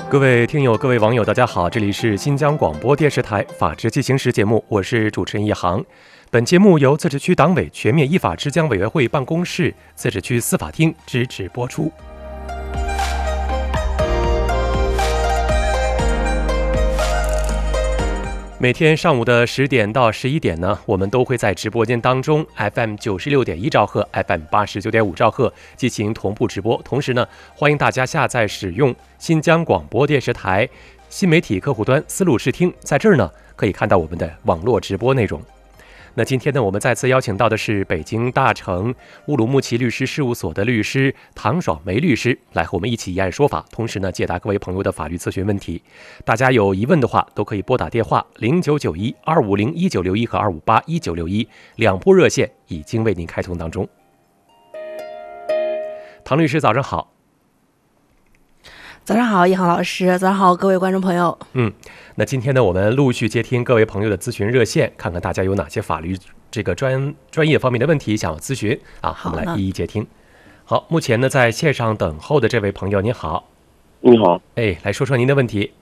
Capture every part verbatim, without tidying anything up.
各位听友、各位网友，大家好，这里是新疆广播电视台法治进行时节目，我是主持人一航。本节目由自治区党委全面依法治疆委员会办公室、自治区司法厅支持播出。每天上午的十点到十一点呢，我们都会在直播间当中 F M 九十六点一兆赫、F M 八十九点五兆赫进行同步直播。同时呢，欢迎大家下载使用新疆广播电视台新媒体客户端思路视听，在这儿呢可以看到我们的网络直播内容。那今天呢，我们再次邀请到的是北京大成乌鲁木齐律师事务所的律师唐爽梅律师，来和我们一起议案说法，同时呢，解答各位朋友的法律咨询问题。大家有疑问的话，都可以拨打电话零九九一二五零一九六一和二五八一九六一，两部热线已经为您开通当中。唐律师，早上好。 早上好，一航老师，早上好，各位观众朋友。 嗯，那今天呢，我们陆续接听各位朋友的咨询热线，看看大家有哪些法律这个专专业方面的问题想要咨询啊，我们来一一接听。好，目前呢在线上等候的这位朋友，您好。 你好， 哎，来说说您的问题。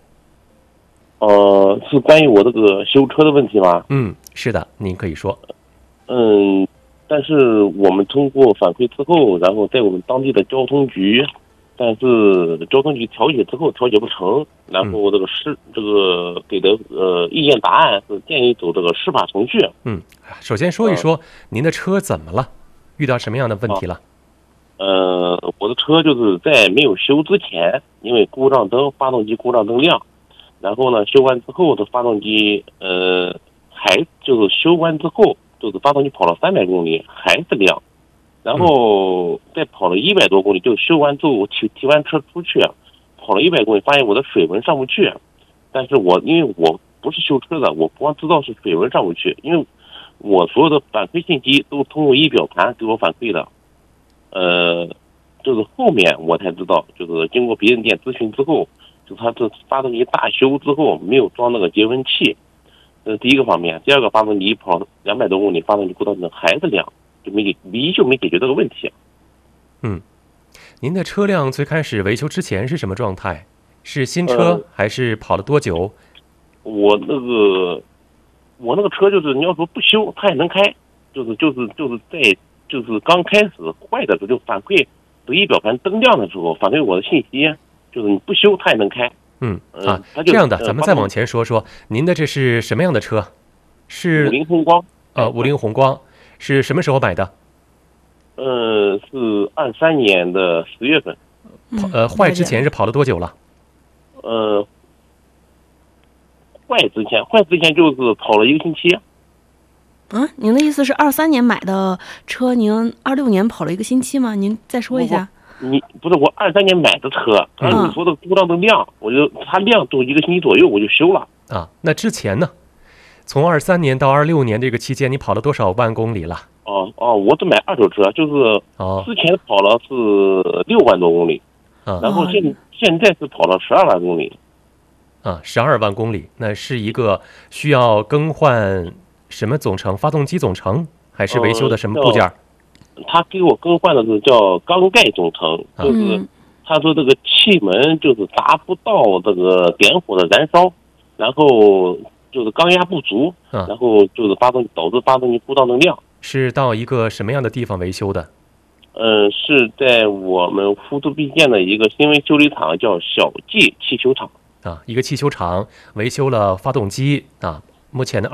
呃，是关于我这个修车的问题吗？ 嗯，是的，您可以说。 嗯，但是我们通过反馈之后，然后在我们当地的交通局。但是交通局调解之后调解不成，然后这个司、嗯、这个给的呃意见答案是建议走这个司法程序。 嗯，首先说一说、呃、您的车怎么了，遇到什么样的问题了？ 呃，我的车就是在没有修之前，因为故障灯发动机故障灯亮，然后呢修完之后的发动机呃还就是修完之后就是发动机跑了三百公里还是亮。然后再跑了一百多公里，就修完之后我提提完车出去，跑了一百公里，发现我的水温上不去。但是我因为我不是修车的，我光知道是水温上不去，因为我所有的反馈信息都通过仪表盘给我反馈的。呃，就是后面我才知道，就是经过别人店咨询之后，就他这发动机大修之后没有装那个节温器，这是第一个方面。第二个，发动机跑两百多公里，发动机故障灯还是亮。就没给依旧没解决这个问题。 嗯，您的车辆最开始维修之前是什么状态？是新车、呃、还是跑了多久？ 我那个我那个车就是你要说不修它也能开，就是就是就是在就是刚开始坏的时候就反馈这仪表盘灯亮的时候反馈我的信息，就是你不修它也能开。 嗯啊，呃、这样的，咱们再往前说说，您的这是什么样的车？是五菱宏光。 呃，五菱宏光。是什么时候买的？ 呃，是二三年的十月份。 呃，坏之前是跑了多久了？ 呃，坏之前，坏之前就是跑了一个星期。 嗯，您的意思是二三年买的车，您二六年跑了一个星期吗？您再说一下。 你不是我二三年买的车，刚才你说的故障灯亮，我就它亮都一个星期左右，我就修了。 啊，那之前呢？从二三年到二六年这个期间，你跑了多少万公里了？ 哦哦，我只买二手车，就是之前跑了是六万多公里， 啊， 然后现现在是跑了十二万公里。 啊，十二万公里，那是一个需要更换什么总成？发动机总成，还是维修的什么部件？ 呃、他给我更换的是叫缸盖总成，就是他说这个气门就是达不到这个点火的燃烧，然后。就是缸压不足， 啊、 然后就是发动导致发动机故障灯亮。 是到一个什么样的地方维修的？ 呃，是在我们呼都毕县的一个新维修理厂，叫小季汽修厂。 啊，一个汽修厂维修了发动机啊。目前呢，